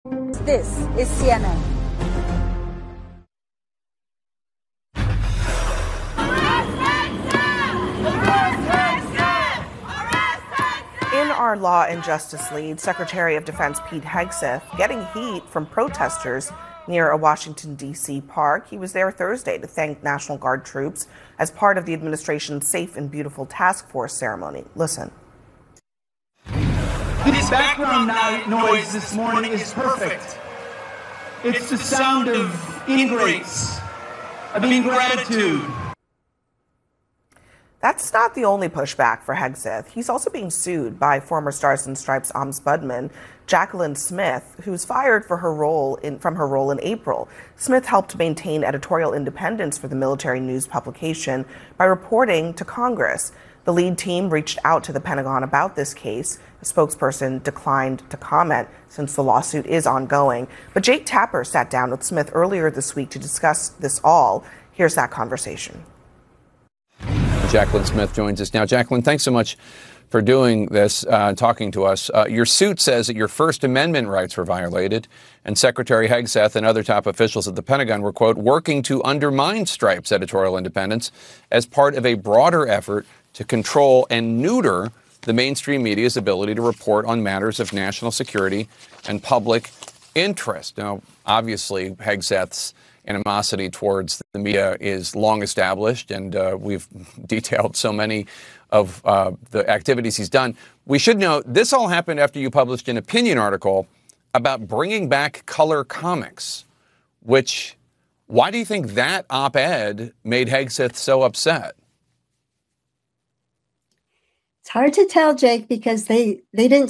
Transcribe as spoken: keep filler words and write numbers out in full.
This is C N N. In our Law and Justice lead, Secretary of Defense Pete Hegseth getting heat from protesters near a Washington, D C park. He was there Thursday to thank National Guard troops as part of the administration's Safe and Beautiful Task Force ceremony. Listen. This background noise this morning is perfect. It's the sound of ingrates, of ingratitude. That's not the only pushback for Hegseth. He's also being sued by former Stars and Stripes ombudsman Jacqueline Smith, who's fired for her role in, from her role in April. Smith helped maintain editorial independence for the military news publication by reporting to Congress. The lead team reached out to the Pentagon about this case. A spokesperson declined to comment since the lawsuit is ongoing. But Jake Tapper sat down with Smith earlier this week to discuss this all. Here's that conversation. Jacqueline Smith joins us now. Jacqueline, thanks so much for doing this, uh, talking to us. Uh, your suit says that your First Amendment rights were violated, and Secretary Hegseth and other top officials at the Pentagon were, quote, working to undermine Stripes' editorial independence as part of a broader effort to control and neuter the mainstream media's ability to report on matters of national security and public interest. Now, obviously, Hegseth's animosity towards the media is long established, and uh, we've detailed so many of uh, the activities he's done. We should note this all happened after you published an opinion article about bringing back color comics, which, why do you think that op-ed made Hegseth so upset? It's hard to tell, Jake, because they, they didn't